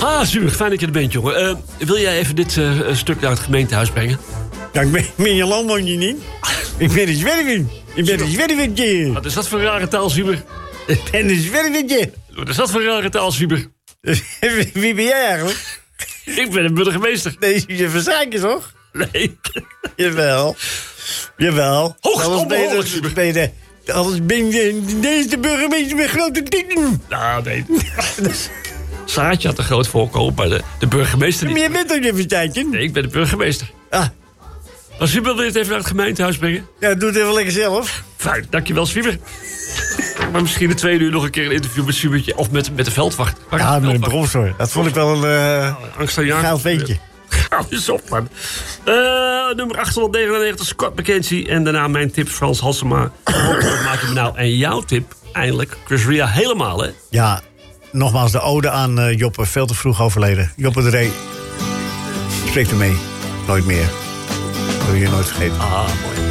Zuur, fijn dat je er bent, jongen. Wil jij even dit stuk naar het gemeentehuis brengen? Ja, ik ben in je land woon je niet. Ik ben een zwerver. Ik ben een zwervertje. Wat is dat voor een rare taal, Zuur? Ik ben een zwervertje. Wat is dat voor een rare taal, Zuur? Wie ben jij eigenlijk? Ik ben een burgemeester. Nee, je verzaak je toch? Nee. Jawel. Hoogst Anders onbehoorlijk, Anders ben je deze burgemeester met grote tikken. Nou, nee. Saartje had een groot voorkomen, maar de burgemeester niet. Maar je bent toch niet verstaatje? Nee, ik ben de burgemeester. Ah, Maar Zuur, wil je het even naar het gemeentehuis brengen? ja, doe het even lekker zelf. Fijn, dankjewel, Zwieber. Maar misschien de tweede uur nog een keer een interview met Zwiebertje. Of met de veldwacht. Ja, met een bromstoor. Dat vond ik wel een gaaf ventje. Ga eens op, man. Nummer 899, Scott McKenzie. En daarna mijn tip, Frans Halsema. Wat maak je me nou? En jouw tip, eindelijk, Chris Ria helemaal, hè? Ja, nogmaals de ode aan Joppe. Veel te vroeg overleden. Joppe de Ree. Spreek ermee. Nooit meer. Dat wil je nooit vergeten. Ah, mooi.